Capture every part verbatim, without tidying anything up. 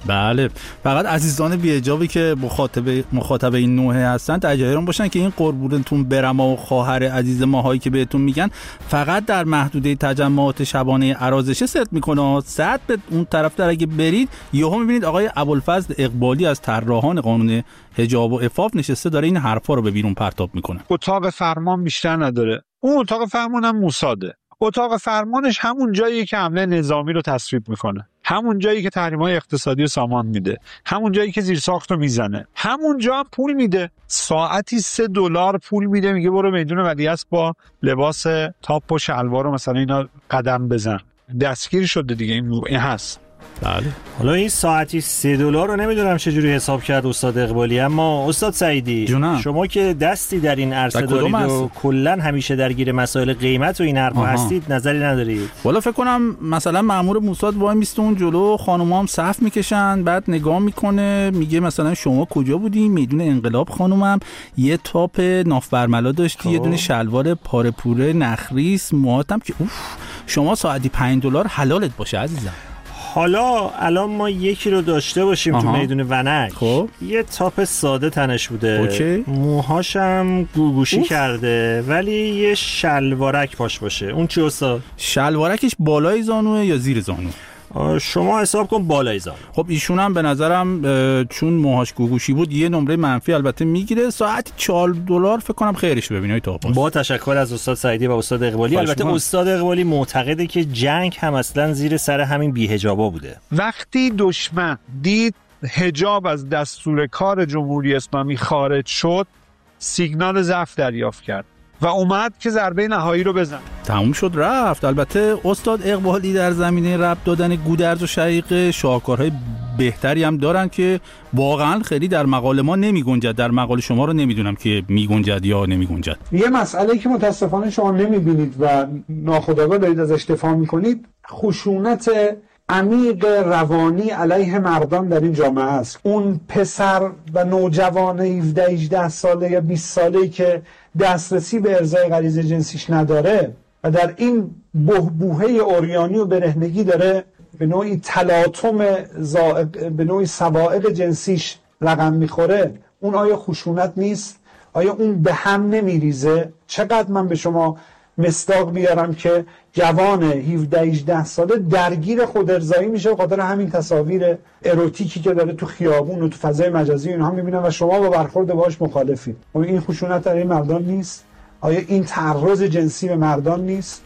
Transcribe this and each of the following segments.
بله، فقط عزیزان بی‌حجابی که مخاطب مخاطب این نوحه هستن در جریان باشن که این قربونتون برم و خواهر عزیز ماهایی که بهتون میگن فقط در محدوده تجمعات شبانه عرازشه صدق میکنه. صد به اون طرف در اگه برید یهو میبینید آقای ابوالفضل اقبالی از طراحان قانون حجاب و عفاف نشسته داره این حرفا رو به بیرون پرتاب میکنه. اتاق فرمان بیشتر نداره، اون اتاق فرمان هم موساده. اتاق فرمانش همون جاییه که حمله نظامی رو تصویب میکنه، همون جایی که تحریم‌های اقتصادی رو سامان میده، همون جایی که زیرساخت رو میزنه، همون جا پول میده. ساعتی سه دلار پول میده، میگه برو میدون ولیعصر با لباس تاپ و شلوار رو مثلا اینا قدم بزن. دستگیر شده دیگه، این این هست. بله. حالا این ساعتی سه دلار رو نمیدونم چجوری حساب کرد استاد اقبالی، اما استاد سعیدی جونم. شما که دستی در این عرصه دارید و کلا همیشه درگیر مسائل قیمت و این حرفا هستید، نظری ندارید؟ والا فکر کنم مثلا مأمور موساد وای میسته اون جلو، خانوما هم صف میکشن، بعد نگاه میکنه میگه مثلا شما کجا بودی؟ میدون انقلاب خانومم، یه تاپ ناف برملا داشتی، یه دونه شلوار پاره پوره نخریس، موهاتم که اوف شما ساعتی پنج دلار حلالت باشه عزیزم. حالا الان ما یکی رو داشته باشیم آها. تو میدون ونک، خب یه تاپ ساده تنش بوده، اوکی. موهاشم گوگوشی اوف. کرده، ولی یه شلوارک پاش باشه، اون چی استاد؟ شلوارکش بالای زانوه یا زیر زانو؟ شما حساب کن بالای زانو. خب ایشون هم به نظرم چون موهاش گوگوشی بود یه نمره منفی البته میگیره، ساعت چهار دلار فکر کنم خیرش ببینید تا پاس. با تشکر از استاد سعیدی و استاد اقبالی. البته من. استاد اقبالی معتقده که جنگ هم اصلا زیر سر همین بی‌حجابا بوده. وقتی دشمن دید حجاب از دستور کار جمهوری اسلامی خارج شد، سیگنال ضعف دریافت کرد و اومد که ضربه نهایی رو بزنه. تموم شد رفت. البته استاد اقبالی در زمینه ربط دادن گودرز و شقیقه شاهکارهای بهتری هم دارن که واقعا خیلی در مقال ما نمی گنجد، در مقال شما رو نمیدونم که می گنجد یا نمی گنجد. یه مسئله که متاسفانه شما نمی بینید و ناخودآگاه دارید ازش دفاع میکنید، خشونت عمیق روانی علیه مردان در این جامعه است. اون پسر و نوجوان هفده هجده ساله یا بیست ساله‌ای که دسترسی به ارضای غریزه جنسیش نداره و در این بحبوحه اوریانی و برهنگی داره به نوعی تلاطم زائق، به نوعی سوائق جنسیش رقم میخوره، اون آیا خشونت نیست؟ آیا اون به هم نمیریزه؟ چقدر من به شما مصداق بیارم که جوان هفده هجده ساله درگیر خود ارضایی میشه بخاطر همین تصاویر اروتیکی که داره تو خیابون و تو فضای مجازی اینها میبینن و شما با برخورد باهاش مخالفید. آیا این خشونت در این مردان نیست؟ آیا این تعرض جنسی به مردان نیست؟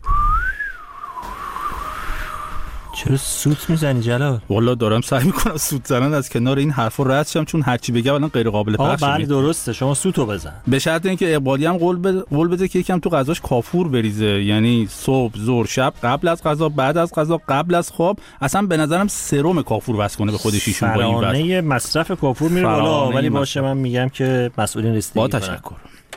چرا سوت میزنی جلال؟ والا دارم سعی میکنم سوت زنن از کنار این حرفا رد شم، چون هر چی بگم الان غیر قابل پخش میشه. بله درسته، شما سوتو بزن. به شرط اینکه اقبالی هم قول بده قول بده که یکم تو غذاش کافور بریزه، یعنی صبح ظهر شب، قبل از غذا بعد از غذا قبل از خواب، اصلا به نظرم سرم کافور بس کنه به خودش ایشون با این فرانه مصرف کافور میره بالا، ولی باشه من میگم که مسئولین ریستی. با تشکر.